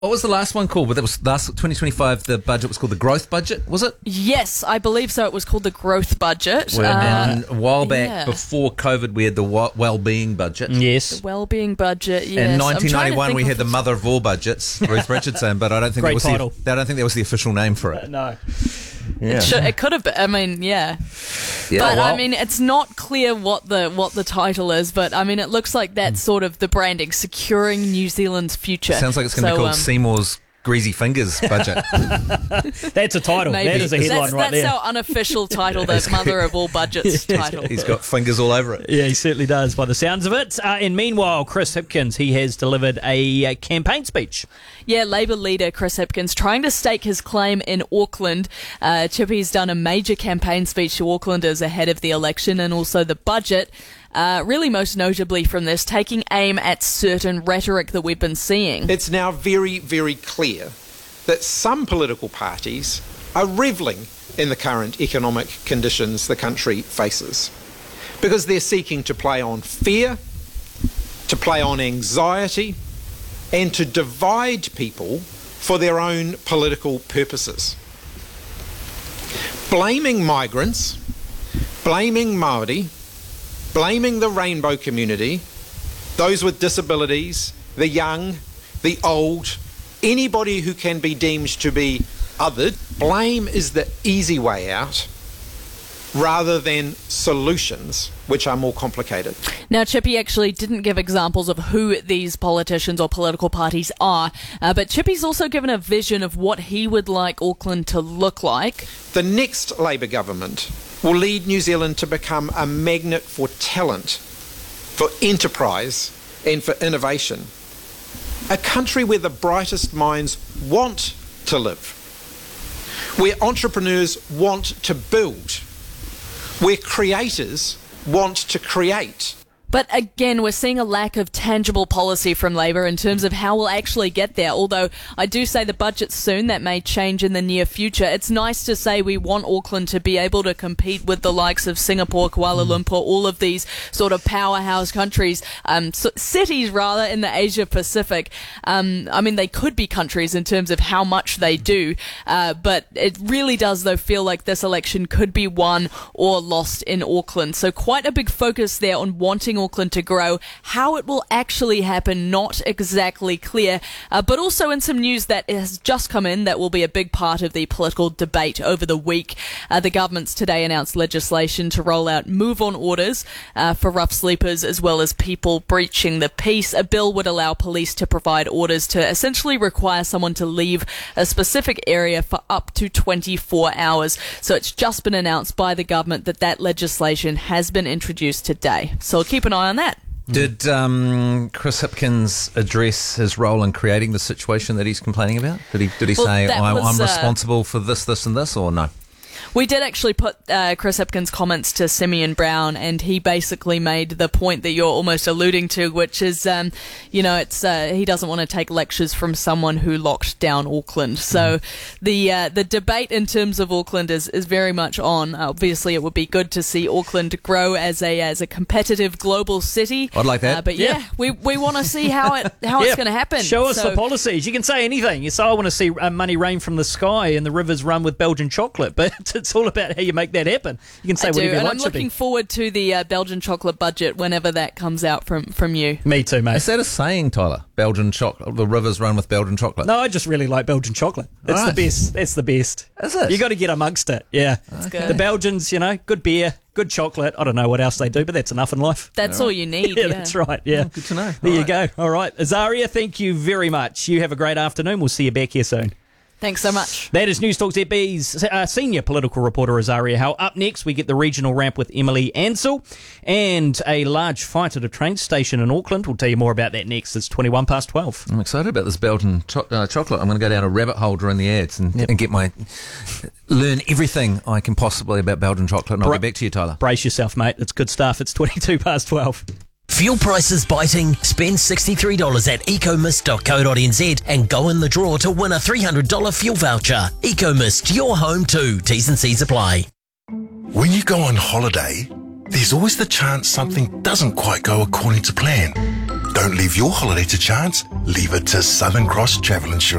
What was the last one called? But that was last 2025. The budget was called the growth budget, was it? Yes, I believe so. It was called the growth budget. And a while back, before COVID, we had the well-being budget. Yes. The well-being budget, yes. In 1991, we had the mother of all budgets, Ruth Richardson, but I don't think Great title. I don't think that was the official name for it. No. Yeah. It could have been. I mean, yeah. But I mean, it's not clear what the title is. But I mean, it looks like that's sort of the branding, securing New Zealand's future. Sounds like it's going to be called Seymour's Greasy Fingers budget. That's a title. Maybe. That is a headline right there. That's our unofficial title, the mother of all budgets title. He's got fingers all over it. Yeah, he certainly does by the sounds of it. And meanwhile, Chris Hipkins, he has delivered a campaign speech. Yeah, Labour leader Chris Hipkins trying to stake his claim in Auckland. Chippy's done a major campaign speech to Aucklanders ahead of the election and also the budget. Really most notably from this, taking aim at certain rhetoric that we've been seeing. It's now very, very clear that some political parties are revelling in the current economic conditions the country faces because they're seeking to play on fear, to play on anxiety, and to divide people for their own political purposes. Blaming migrants, blaming Māori, blaming the rainbow community, those with disabilities, the young, the old, anybody who can be deemed to be othered. Blame is the easy way out rather than solutions, which are more complicated. Now, Chippy actually didn't give examples of who these politicians or political parties are, but Chippy's also given a vision of what he would like Auckland to look like. The next Labour government will lead New Zealand to become a magnet for talent, for enterprise and for innovation. A country where the brightest minds want to live, where entrepreneurs want to build, where creators want to create. But again, we're seeing a lack of tangible policy from Labour in terms of how we'll actually get there. Although I do say the budget's soon, that may change in the near future. It's nice to say we want Auckland to be able to compete with the likes of Singapore, Kuala Lumpur, all of these sort of powerhouse countries, cities rather, in the Asia Pacific. I mean, they could be countries in terms of how much they do, but it really does, though, feel like this election could be won or lost in Auckland. So quite a big focus there on wanting Auckland to grow. How it will actually happen, not exactly clear, but also in some news that has just come in that will be a big part of the political debate over the week. The government's today announced legislation to roll out move-on orders for rough sleepers as well as people breaching the peace. A bill would allow police to provide orders to essentially require someone to leave a specific area for up to 24 hours. So it's just been announced by the government that legislation has been introduced today. So we'll keep an eye on that. Did Chris Hipkins address his role in creating the situation that he's complaining about? Did he say, I'm responsible for this, this and this, or no? We did actually put Chris Hipkins' comments to Simeon Brown, and he basically made the point that you're almost alluding to, which is, it's he doesn't want to take lectures from someone who locked down Auckland. So the debate in terms of Auckland is very much on. Obviously, it would be good to see Auckland grow as a competitive global city. I'd like that. But we want to see how it's going to happen. Show us the policies. You can say anything. You say, I want to see money rain from the sky and the rivers run with Belgian chocolate, but it's all about how you make that happen. You can say whatever you want. I'm looking forward to the Belgian chocolate budget whenever that comes out from you. Me too, mate. Is that a saying, Tyler? Belgian chocolate. The rivers run with Belgian chocolate. No, I just really like Belgian chocolate. It's the best. It's the best. Is it? You got to get amongst it. Yeah. That's good. The Belgians, good beer, good chocolate. I don't know what else they do, but that's enough in life. That's all you need. Yeah, that's right. Yeah. Oh, good to know. There you go. All right. Azaria, thank you very much. You have a great afternoon. We'll see you back here soon. Thanks so much. That is News Talk ZB's senior political reporter Azaria Howe. Up next, we get the regional ramp with Emily Ansell and a large fight at a train station in Auckland. We'll tell you more about that next. It's 12:21. I'm excited about this Belgian chocolate. I'm going to go down a rabbit hole during the ads and get learn everything I can possibly about Belgian chocolate. And I'll get back to you, Tyler. Brace yourself, mate. It's good stuff. It's 12:22. Fuel prices biting? Spend $63 at ecomist.co.nz and go in the draw to win a $300 fuel voucher. Ecomist, your home too. T's and C's apply. When you go on holiday, there's always the chance something doesn't quite go according to plan. Don't leave your holiday to chance. Leave it to Southern Cross Travel Insurance.